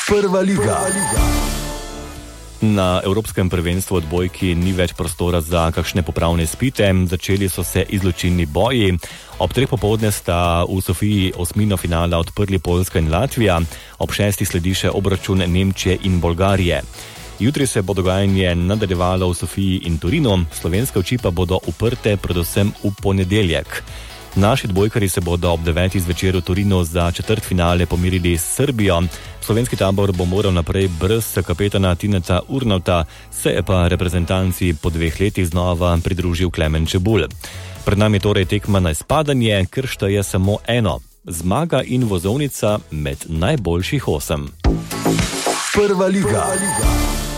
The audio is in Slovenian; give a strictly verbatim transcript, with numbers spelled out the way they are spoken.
Prva liga. Na Evropskem prvenstvu odbojki ni več prostora za kakšne popravne izpite, začeli so se izločilni boji. Ob treh popoldne sta v Sofiji osmino finala odprli Poljska in Latvija, ob šestih sledi še obračun Nemčije in Bolgarije. Jutri se bo dogajanje nadaljevalo v Sofiji in Torinu, slovenske oči pa bodo uprte predvsem v ponedeljek. Naši odbojkarji se bodo ob devetih zvečer v Torinu za četrtfinale pomirili s Srbijo. Slovenski tabor bo moral naprej brez kapetana Tineta Urnauta, se je pa reprezentanci po dveh letih znova pridružil Klemen Čebulj. Pred nami torej tekma na izpadanje, ker šteje samo eno. Zmaga in vozovnica med najboljših osem. Prva liga.